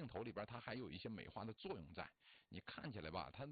镜头里边它还有一些美化的作用在。你看起来吧，它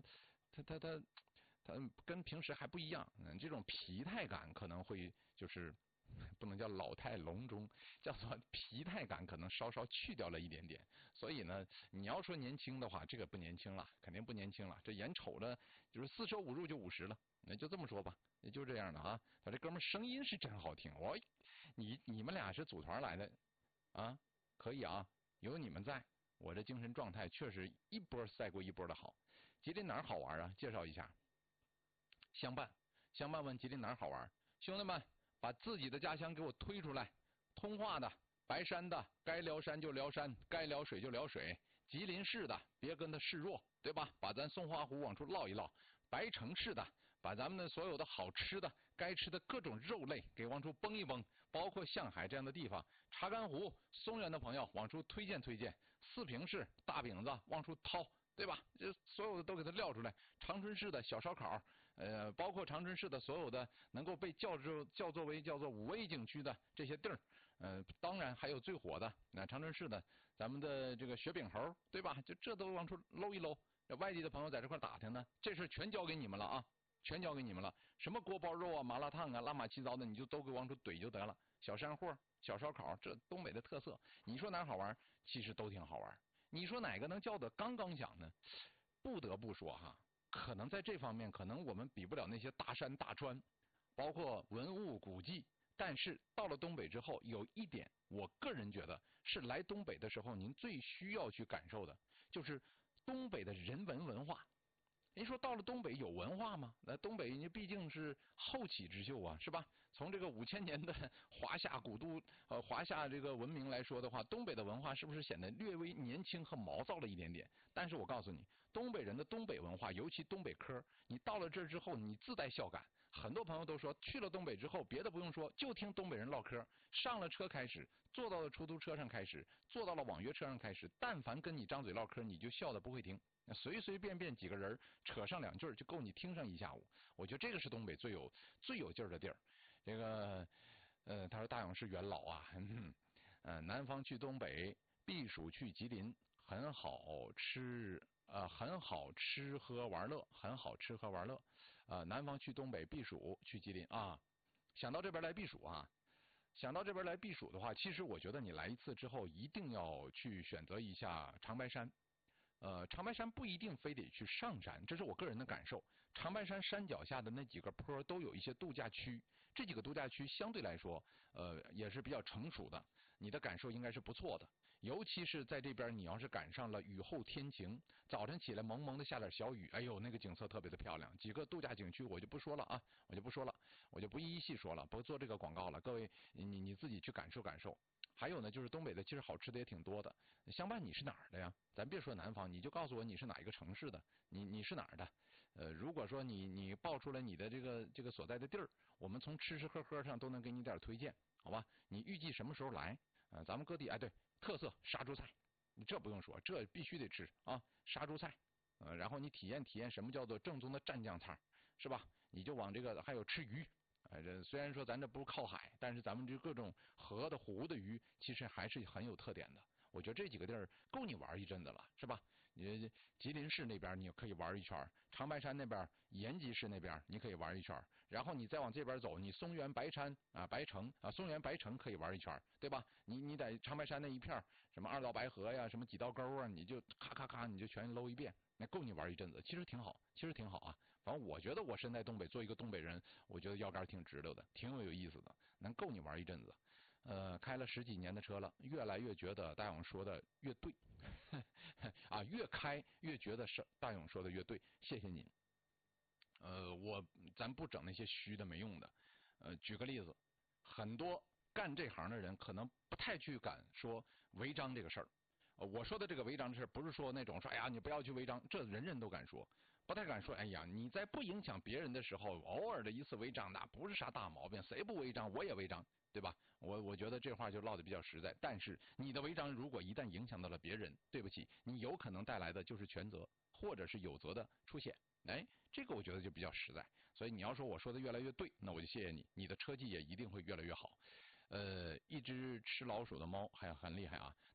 跟平时还不一样，这种疲态感可能会就是不能叫老态龙钟，叫做疲态感可能稍稍去掉了一点点。所以呢，你要说年轻的话，这个不年轻了，肯定不年轻了。这眼瞅着就是四舍五入就50了，那就这么说吧，也就这样的啊。他这哥们声音是真好听，你们俩是组团来的啊？可以啊，有你们在，我这精神状态确实一波赛过一波的好。吉林哪儿好玩啊？介绍一下。相伴问吉林哪儿好玩？兄弟们，把自己的家乡给我推出来。通化的、白山的，该聊山就聊山，该聊水就聊水。吉林市的，别跟他示弱，对吧？把咱松花湖往出唠一唠。白城市的，把咱们的所有的好吃的、该吃的各种肉类给往出崩一崩，包括象海这样的地方。查干湖、松原的朋友往出推荐推荐。四平市大饼子往出掏。对吧？这所有的都给它撂出来。长春市的小烧烤，包括长春市的所有的能够被叫做5A 景区的这些地儿，当然还有最火的长春市的咱们的这个雪饼猴，对吧？就这都往出搂一搂。这外地的朋友在这块打听呢，这事全交给你们了啊，全交给你们了。什么锅包肉啊、麻辣烫啊、乱码七糟的，你就都给往出怼就得了。小山货、小烧烤，这东北的特色，你说哪好玩？其实都挺好玩。你说哪个能叫得刚刚响呢？不得不说哈，可能在这方面，可能我们比不了那些大山大川，包括文物古迹。但是到了东北之后，有一点，我个人觉得是来东北的时候，您最需要去感受的，就是东北的人文文化。您说到了东北有文化吗？那东北你毕竟是后起之秀啊，是吧？从这个5000年的华夏古都华夏这个文明来说的话，东北的文化是不是显得略微年轻和毛躁了一点点？但是我告诉你，东北人的东北文化，尤其东北嗑，你到了这之后，你自带笑感。很多朋友都说，去了东北之后，别的不用说，就听东北人唠嗑。上了车开始，坐到了出租车上开始，坐到了网约车上开始，但凡跟你张嘴唠嗑，你就笑得不会停。随随便便几个人扯上2句就够你听上一下午。我觉得这个是东北最有劲儿的地儿。这个他说大勇是元老啊，南方去东北避暑去吉林，很好吃很好吃喝玩乐，很好吃喝玩乐。南方去东北避暑去吉林啊，想到这边来避暑啊。想到这边来避暑的话，其实我觉得你来一次之后，一定要去选择一下长白山。长白山不一定非得去上山，这是我个人的感受。长白山山脚下的那几个坡都有一些度假区，这几个度假区相对来说，也是比较成熟的，你的感受应该是不错的。尤其是在这边，你要是赶上了雨后天晴，早晨起来蒙蒙的下点小雨，哎呦，那个景色特别的漂亮。几个度假景区我就不说了啊，我就不一一细说了，不做这个广告了。各位，你自己去感受感受。还有呢，就是东北的其实好吃的也挺多的。相伴你是哪儿的呀？咱别说南方，你就告诉我你是哪一个城市的，你是哪儿的？如果说你报出来你的这个所在的地儿，我们从吃吃喝喝上都能给你点推荐，好吧？你预计什么时候来？咱们各地对，特色杀猪菜，你这不用说，这必须得吃啊，杀猪菜。然后你体验什么叫做正宗的蘸酱菜，是吧？你就往这个还有吃鱼。这虽然说咱这不是靠海，但是咱们这各种河的湖的鱼，其实还是很有特点的。我觉得这几个地儿够你玩一阵子了，是吧？你吉林市那边你可以玩一圈，长白山那边、延吉市那边你可以玩一圈，然后你再往这边走，你松原、白山白城松原、白城可以玩一圈，对吧？你在长白山那一片，什么2道白河呀，什么几道沟啊，你就咔你就全搂一遍。那够你玩一阵子，其实挺好啊。反正我觉得我身在东北，做一个东北人，我觉得腰杆挺直溜的，挺有意思的，能够你玩一阵子。开了10几年的车了，越来越觉得大勇说的越对越开越觉得是大勇说的越对，谢谢您。咱不整那些虚的没用的。举个例子，很多干这行的人可能不太去敢说违章这个事儿。我说的这个违章是不是说那种说哎呀你不要去违章，这人人都敢说，不太敢说哎呀你在不影响别人的时候偶尔的一次违章那不是啥大毛病，谁不违章我也违章，对吧？我觉得这话就唠得比较实在。但是你的违章如果一旦影响到了别人，对不起，你有可能带来的就是全责或者是有责的出现。这个我觉得就比较实在。所以你要说我说的越来越对，那我就谢谢你，你的车技也一定会越来越好。一只吃老鼠的猫还很厉害啊。他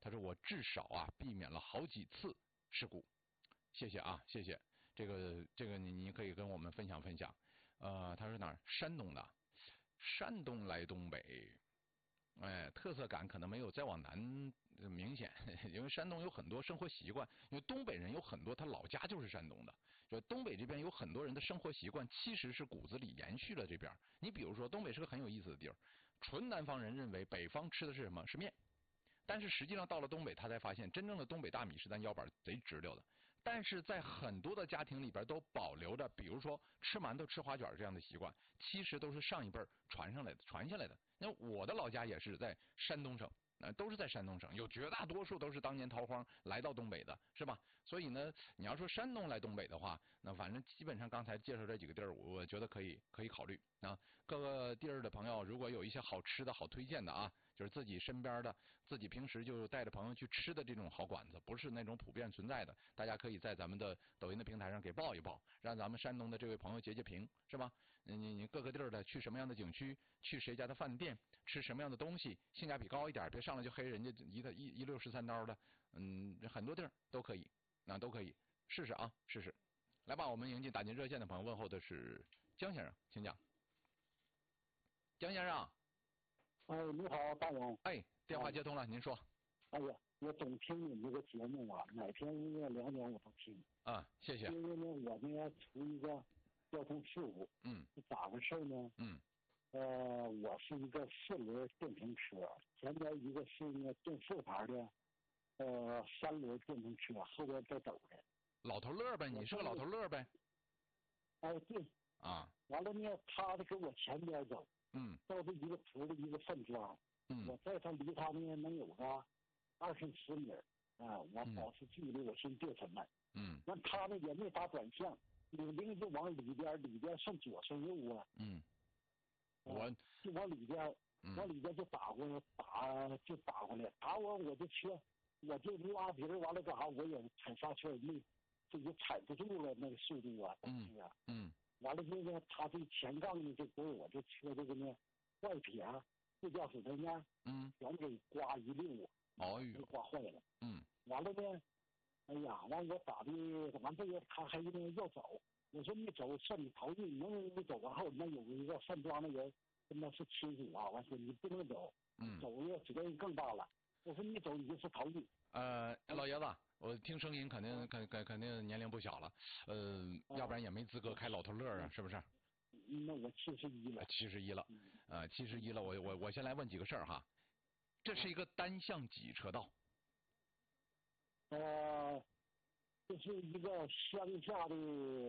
他说我至少避免了好几次事故。谢谢啊，谢谢。这个你可以跟我们分享分享。他说哪儿？山东的，山东来东北。特色感可能没有再往南明显，因为山东有很多生活习惯，因为东北人有很多他老家就是山东的，就东北这边有很多人的生活习惯其实是骨子里延续了这边。你比如说东北是个很有意思的地儿，纯南方人认为北方吃的是什么？是面。但是实际上到了东北，他才发现真正的东北大米是咱腰板贼直溜的。但是在很多的家庭里边都保留着，比如说吃馒头、吃花卷这样的习惯，其实都是上一辈传下来的。那我的老家也是在山东省，都是在山东省，有绝大多数都是当年逃荒来到东北的，是吧？所以呢，你要说山东来东北的话，那反正基本上刚才介绍这几个地儿，我觉得可以考虑啊。各个地儿的朋友，如果有一些好吃的好推荐的啊，就是自己身边的、自己平时就带着朋友去吃的这种好馆子，不是那种普遍存在的，大家可以在咱们的抖音的平台上给报一报，让咱们山东的这位朋友截屏，是吧？你各个地儿的去什么样的景区，去谁家的饭店，吃什么样的东西，性价比高一点，别上来就黑人家一溜13刀的，很多地儿都可以，都可以试试啊，试试。来吧，我们迎进打进热线的朋友，问候的是江先生，请讲。江先生。 你好，大勇。 电话接通了，您说。 哎呀，我总听你这个节目啊，哪天2点我都听。 谢谢。 因为呢，我呢出一个交通事故。是咋回事呢？我是一个4轮电瓶车，前边一个是那正副牌的3轮电瓶车，后边在走的。 老头乐呗，你是个老头乐呗。 对。完了呢，他给我前边走。到这一个图的一个饭庄。我在他离他呢能有个20-10米。我保持距离，我先别他们。那他呢也没打转向，领兵就往里边上左上右啊。 我就往里边，就打过来，打过来，打我就车，我就拉皮完了干啥？我也踩刹车也没，这就踩不住了那个速度啊，东西啊。完了这个他这前杠呢就给我这车这个呢外撇副驾驶的呢，全给刮一溜，就刮坏了。完了呢，哎呀，完我打的，完这个他还要走，我说你走，算你逃运，你走完后那有一个饭庄的人跟他是亲属啊，完说你不能走，走了责任更大了。我说你走你就是逃运。 老爷子，我听声音肯定年龄不小了，要不然也没资格开老头乐啊，是不是？ 那我71了。 71了，71了。我先来问几个事儿哈，这是一个单向几车道？ 这是一个乡下的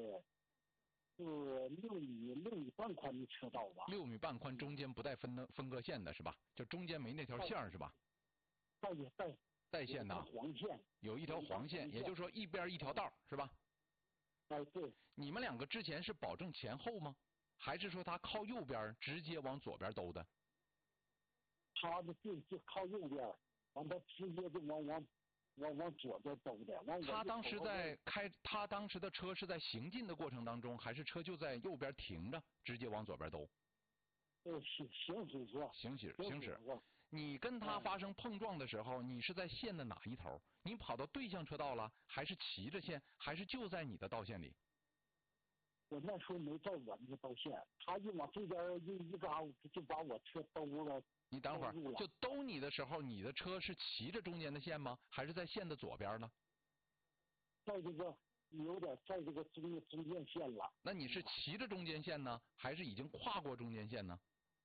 6米半宽的车道吧 ？6米半宽，中间不带分割线的是吧？就中间没那条线是吧？带线的。 黄线。 有一条黄线，也就是说一边一条道是吧？ 对。 你们两个之前是保证前后吗？还是说他靠右边直接往左边兜的？ 他的就靠右边，完他直接就往左边兜的。 他当时的车是在行进的过程当中，还是车就在右边停着，直接往左边兜？行驶。你跟他发生碰撞的时候，你是在线的哪一头？你跑到对向车道了，还是骑着线，还是就在你的道线里？ 我那时候没在我那个道线，他一往这边一嘎就把我车兜了。 你等会儿，就兜你的时候，你的车是骑着中间的线吗？还是在线的左边呢？ 在这个有点在这个中间线了。 那你是骑着中间线呢，还是已经跨过中间线呢？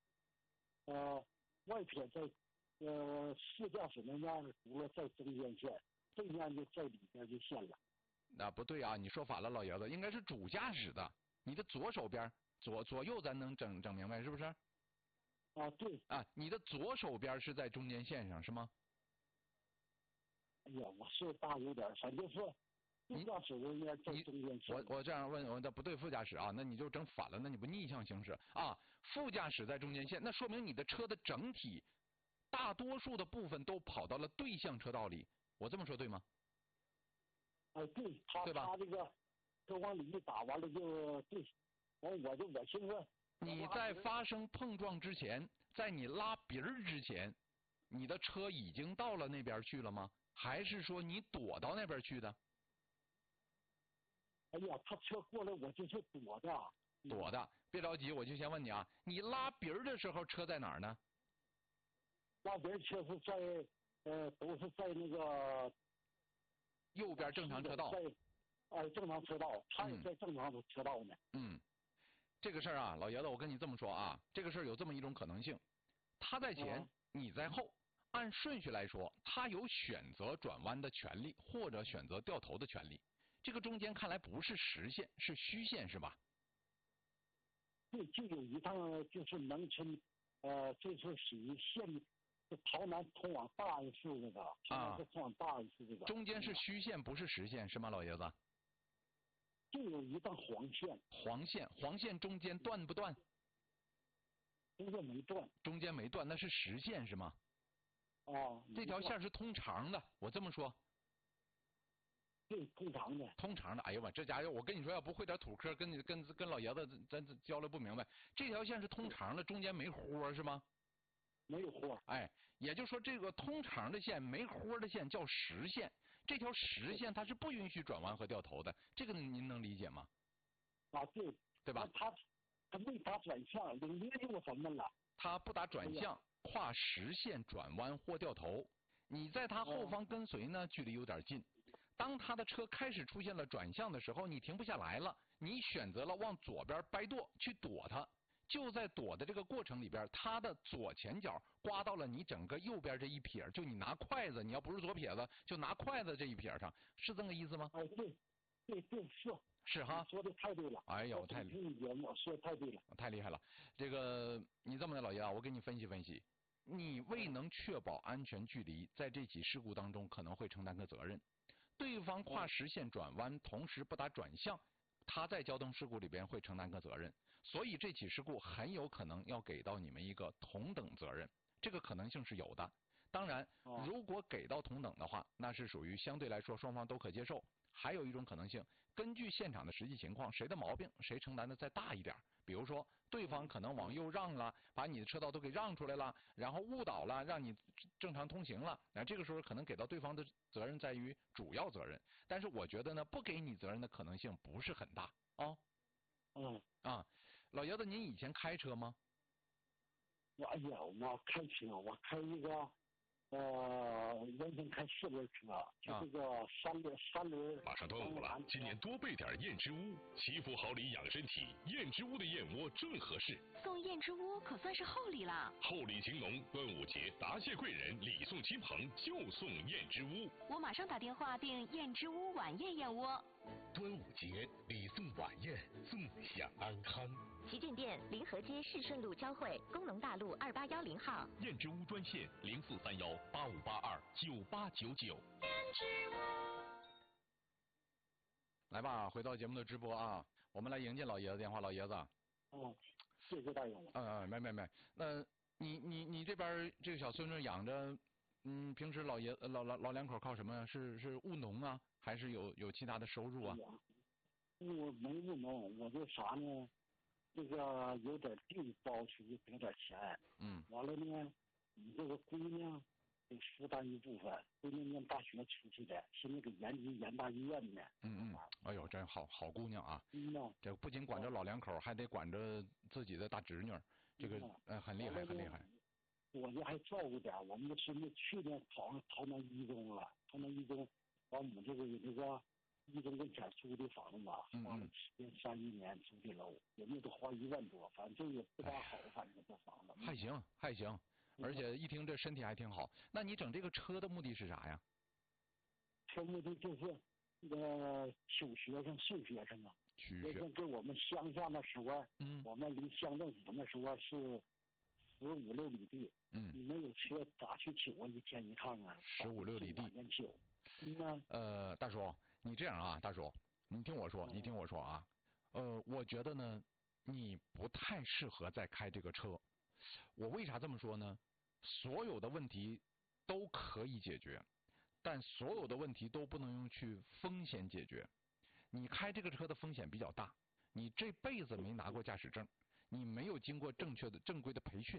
外撇在副驾驶那面除了在中间线，这面就在里边就线了。 那不对啊，你说反了，老爷子，应该是主驾驶的，你的左手边左右咱能整明白是不是？ 对。 你的左手边是在中间线上是吗？ 哎呀，我是大有点，反正是副驾驶人员在中间线。 我这样问，那不对，副驾驶啊，那你就整反了，那你不逆向行驶啊？副驾驶在中间线，那说明你的车的整体大多数的部分都跑到了对向车道里，我这么说对吗？ 对，他这个都往里一打，完了就对，完我现在。 你在发生碰撞之前，在你拉鼻儿之前， 你的车已经到了那边去了吗？还是说你躲到那边去的？ 哎呀，他车过来，我就是躲的。 躲的，别着急，我就先问你啊，你拉鼻儿的时候车在哪儿呢？ 拉鼻儿车是在都是在那个右边正常车道。 在正常车道，他也在正常的车道呢。 这个事儿啊，老爷子，我跟你这么说啊，这个事儿有这么一种可能性，他在前，你在后，按顺序来说，他有选择转弯的权利，或者选择掉头的权利。这个中间看来不是实线，是虚线，是吧？ 对，就有一趟就是农村，这是属于县，是朝南通往大邑市这个，朝南是通往大邑市这个。 中间是虚线，不是实线，是吗，老爷子？ 就有一道黄线。 黄线中间断不断？ 中间没断。 中间没断，那是实线是吗？这条线是通常的，我这么说。 对，通常的。 通常的，哎呦我这家伙，我跟你说，要不会点土科，跟老爷子咱交流不明白。这条线是通常的，中间没豁是吗？ 没有豁。 哎，也就是说，这个通常的线没豁的线叫实线。这条实线它是不允许转弯和掉头的，这个您能理解吗？ 对， 对吧？ 他没打转向，领略就什么了？ 他不打转向，跨实线转弯或掉头。你在他后方跟随呢，距离有点近。当他的车开始出现了转向的时候，你停不下来了，你选择了往左边掰舵去躲他。就在躲的这个过程里边，他的左前脚刮到了你整个右边这一撇，就你拿筷子，你要不是左撇子，就拿筷子这一撇上，是这个意思吗？ 对， 是哈， 说的太对了。 哎呦，太说的太对了， 太厉害了。这个你这么的，老爷啊，我给你分析分析，你未能确保安全距离，在这起事故当中可能会承担个责任。对方跨实线转弯，同时不打转向，他在交通事故里边会承担个责任，所以这起事故很有可能要给到你们一个同等责任，这个可能性是有的。当然，如果给到同等的话，那是属于相对来说双方都可接受。还有一种可能性，根据现场的实际情况，谁的毛病谁承担的再大一点。比如说，对方可能往右让了，把你的车道都给让出来了，然后误导了，让你正常通行了。那这个时候可能给到对方的责任在于主要责任。但是我觉得呢，不给你责任的可能性不是很大老爷子，您以前开车吗？ 我开车，我开一个。原先开4轮车，就这个三轮。 马上端午了，今年多备点燕之屋，祈福好礼养身体。燕之屋的燕窝正合适。 送燕之屋可算是厚礼了。 厚礼情浓，端午节答谢贵人，礼送亲朋，就送燕之屋。 我马上打电话订燕之屋晚宴燕窝。 端午节礼送晚宴，纵享安康。 旗舰店临河街市顺路交汇，工农大路2810号。 燕之屋专线043185829899。 燕之屋。 来吧，回到节目的直播啊，我们来迎接老爷子电话，老爷子。 谢谢大勇。 没，那你这边这个小孙子养着，平时老两口靠什么呀？是务农啊，还是有其他的收入啊？ 我没务农，我这啥呢？这个有点地包出去挣点钱。完了呢，你这个姑娘得负担一部分。闺女念大学出去的，现在给延大医院呢。 哎呦，真好姑娘啊！这不仅管着老两口，还得管着自己的大侄女，这个很厉害，很厉害。 我这还照顾点，我们的孙子去年考上桃南一中了，桃南一中，完我们这个有那个一中跟前租的房子嘛，花了31年租的楼，人家都花1万多，反正也不大好，反正这房子。 还行，而且一听这身体还挺好。那你整这个车的目的是啥呀？ 车目的就是求学生、送学生啊。原先给我们乡下那时候，我们离乡政府那时候是15、16里地。你没有车咋去取啊？1天1趟啊，15、16里地。大叔，你这样啊，大叔，你听我说啊，我觉得呢，你不太适合再开这个车。我为啥这么说呢？所有的问题都可以解决，但所有的问题都不能用去风险解决。你开这个车的风险比较大，你这辈子没拿过驾驶证，你没有经过正规的培训。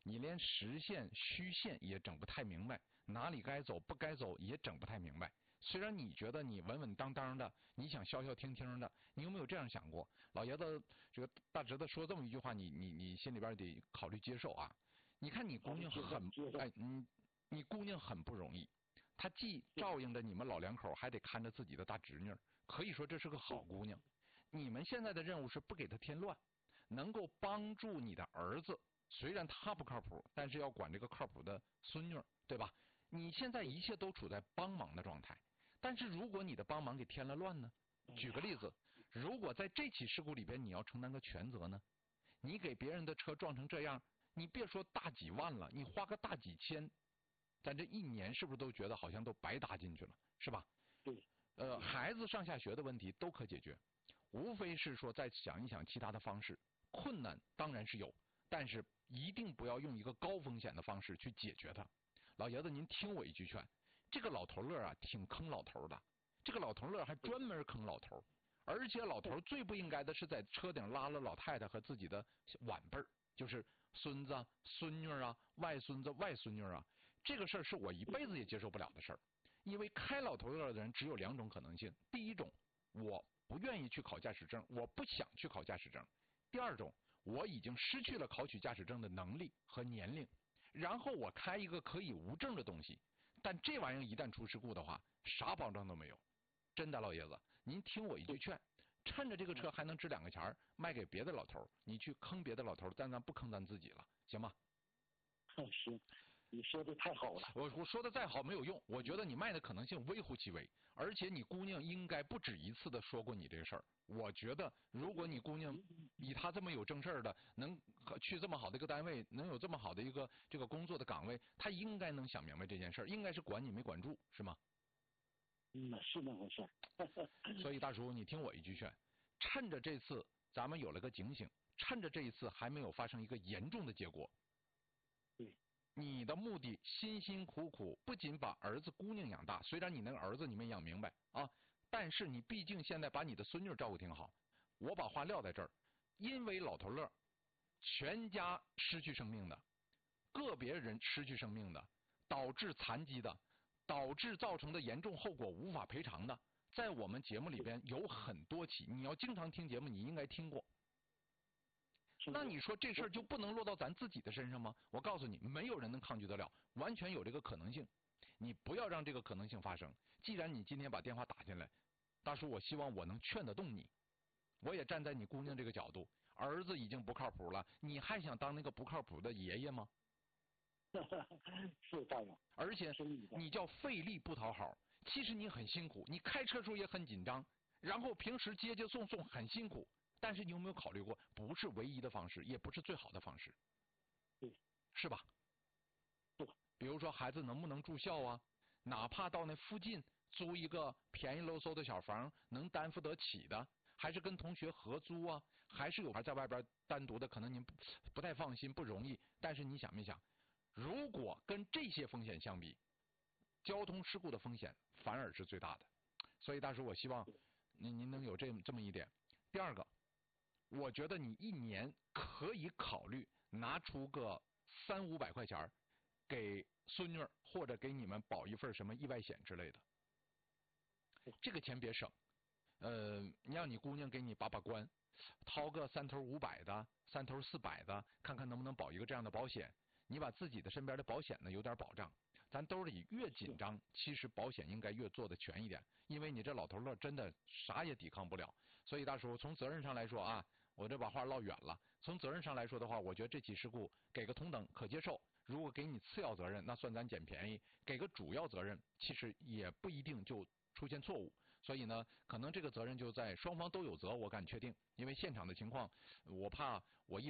你连实线虚线也整不太明白，哪里该走不该走也整不太明白。虽然你觉得你稳稳当当的，你想消消停停的，你有没有这样想过？老爷子这个大侄子说这么一句话，你心里边得考虑接受啊。你看你姑娘你姑娘很不容易，她既照应着你们老两口，还得看着自己的大侄女，可以说这是个好姑娘。你们现在的任务是不给她添乱，能够帮助你的儿子，虽然他不靠谱，但是要管这个靠谱的孙女，对吧？你现在一切都处在帮忙的状态。但是如果你的帮忙给添了乱呢？举个例子，如果在这起事故里边你要承担个全责呢？你给别人的车撞成这样，你别说大几万了，你花个大几千，咱这一年是不是都觉得好像都白搭进去了，是吧？ 对。 孩子上下学的问题都可解决，无非是说再想一想其他的方式。困难当然是有，但是一定不要用一个高风险的方式去解决它。老爷子，您听我一句劝。这个老头乐啊，挺坑老头的。这个老头乐还专门坑老头，而且老头最不应该的是在车顶拉了老太太和自己的晚辈儿，就是孙子、孙女啊、外孙子、外孙女啊。这个事儿是我一辈子也接受不了的事儿。因为开老头乐的人只有两种可能性：第一种，我不愿意去考驾驶证，我不想去考驾驶证；第二种，我已经失去了考取驾驶证的能力和年龄，然后我开一个可以无证的东西。但这玩意儿一旦出事故的话，啥保障都没有。真的，老爷子，您听我一句劝，趁着这个车还能值2个钱，卖给别的老头，你去坑别的老头，但咱不坑咱自己了，行吗？ 行，你说的太好了。 我说的再好没有用，我觉得你卖的可能性微乎其微，而且你姑娘应该不止一次的说过你这个事儿。我觉得，如果你姑娘以她这么有正事儿的，能去这么好的一个单位，能有这么好的一个这个工作的岗位，她应该能想明白这件事儿，应该是管你没管住，是吗？ 是那回事。 所以大叔，你听我一句劝，趁着这次咱们有了个警醒，趁着这一次还没有发生一个严重的结果， 对， 你的目的辛辛苦苦不仅把儿子姑娘养大，虽然你那个儿子你没养明白啊，但是你毕竟现在把你的孙女照顾挺好。我把话撂在这儿，因为老头乐，全家失去生命的，个别人失去生命的，导致残疾的，导致造成的严重后果无法赔偿的，在我们节目里边有很多起，你要经常听节目，你应该听过。那你说这事儿就不能落到咱自己的身上吗？我告诉你，没有人能抗拒得了，完全有这个可能性。你不要让这个可能性发生。既然你今天把电话打进来，大叔，我希望我能劝得动你。我也站在你姑娘这个角度，儿子已经不靠谱了，你还想当那个不靠谱的爷爷吗？ 是大勇， 而且你叫费力不讨好，其实你很辛苦，你开车时候也很紧张，然后平时接接送送很辛苦，但是你有没有考虑过，不是唯一的方式，也不是最好的方式， 对， 是吧？ 对。 比如说孩子能不能住校啊？哪怕到那附近租一个便宜喽嗖的小房，能担负得起的，还是跟同学合租啊？还是有孩在外边单独的，可能您不太放心，不容易。但是你想没想，如果跟这些风险相比，交通事故的风险反而是最大的。所以大叔，我希望您能有这么一点。第二个，我觉得你一年可以考虑拿出个300-500块钱给孙女或者给你们保一份什么意外险之类的，这个钱别省。你让你姑娘给你把关，掏个3头500的，3头400的，看看能不能保一个这样的保险。你把自己的身边的保险呢有点保障，咱兜里越紧张，其实保险应该越做的全一点，因为你这老头乐真的啥也抵抗不了。所以大叔，从责任上来说啊，我这把话唠远了。从责任上来说的话，我觉得这起事故给个同等可接受。如果给你次要责任，那算咱捡便宜；给个主要责任，其实也不一定就出现错误。所以呢，可能这个责任就在双方都有责，我敢确定。因为现场的情况，我怕我一